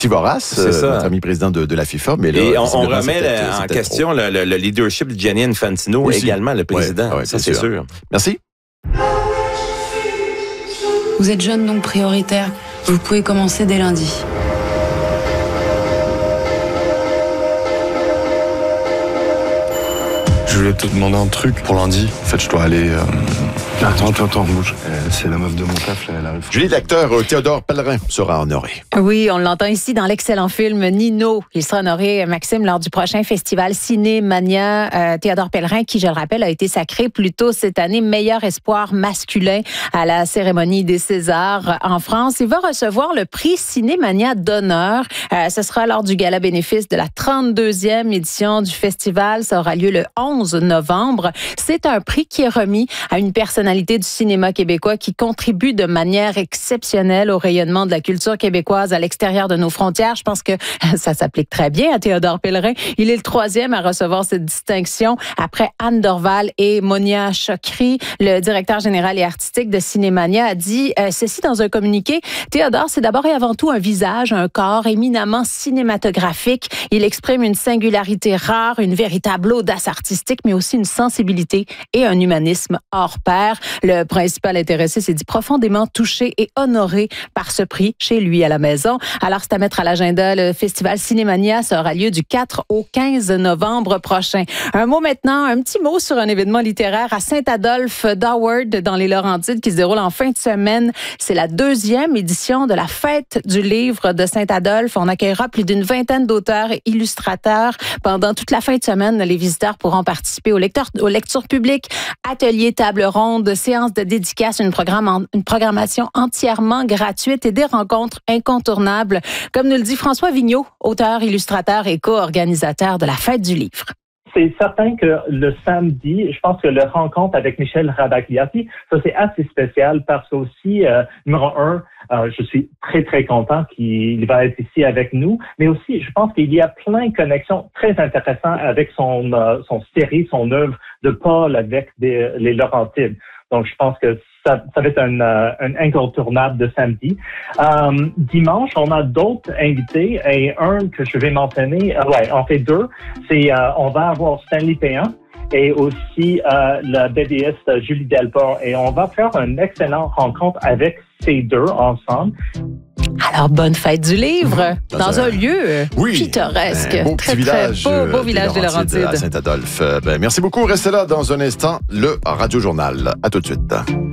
vorace, notre ami président de la FIFA. Mais là, et on remet en question le leadership de Gianni Infantino également, le président. Ouais, ça, c'est sûr. Merci. Vous êtes jeune, donc prioritaire. Vous pouvez commencer dès lundi. Je voulais te demander un truc pour lundi. En fait, je dois aller... Attends, bouge. C'est la meuf de mon taf, là, elle arrive. Julie, l'acteur Théodore Pellerin sera honoré. Oui, on l'entend ici dans l'excellent film Nino. Il sera honoré, Maxime, lors du prochain festival Cinémania. Théodore Pellerin, qui, je le rappelle, a été sacré plus tôt cette année meilleur espoir masculin à la cérémonie des Césars en France. Il va recevoir le prix Cinémania d'honneur. Ce sera lors du gala bénéfice de la 32e édition du festival. Ça aura lieu le 11 novembre. C'est un prix qui est remis à une personnalité du cinéma québécois qui contribue de manière exceptionnelle au rayonnement de la culture québécoise à l'extérieur de nos frontières. Je pense que ça s'applique très bien à Théodore Pellerin. Il est le 3e à recevoir cette distinction après Anne Dorval et Monia Chokri. Le directeur général et artistique de Cinémania a dit ceci dans un communiqué. Théodore, c'est d'abord et avant tout un visage, un corps éminemment cinématographique. Il exprime une singularité rare, une véritable audace artistique, mais aussi une sensibilité et un humanisme hors pair. Le principal intéressé s'est dit profondément touché et honoré par ce prix chez lui à la maison. Alors, c'est à mettre à l'agenda. Le festival Cinémania, ça aura lieu du 4 au 15 novembre prochain. Un petit mot sur un événement littéraire à Saint-Adolphe d'Howard dans les Laurentides qui se déroule en fin de semaine. C'est la 2e édition de la Fête du livre de Saint-Adolphe. On accueillera plus d'une vingtaine d'auteurs et illustrateurs. Pendant toute la fin de semaine, les visiteurs pourront participer aux lectures publiques, ateliers, tables rondes, séances de dédicaces, une programmation entièrement gratuite et des rencontres incontournables, comme nous le dit François Vigneault, auteur, illustrateur et co-organisateur de la Fête du livre. C'est certain que le samedi, je pense que la rencontre avec Michel Rabagliati, ça c'est assez spécial parce que aussi, numéro un, je suis très, très content qu'il va être ici avec nous, mais aussi, je pense qu'il y a plein de connexions très intéressantes avec son série, son œuvre de Paul avec les Laurentides. Donc, je pense que ça va être un incontournable de samedi. Dimanche, on a d'autres invités et un que je vais mentionner, on fait deux. On va avoir Stanley Péan et aussi la BDiste Julie Delport. Et on va faire une excellente rencontre avec ces deux ensemble. Alors, bonne fête du livre dans un lieu pittoresque. Beau très, village, très beau village des Laurentides. À Saint-Adolphe. Merci beaucoup. Restez là dans un instant. Le Radio Journal. À tout de suite.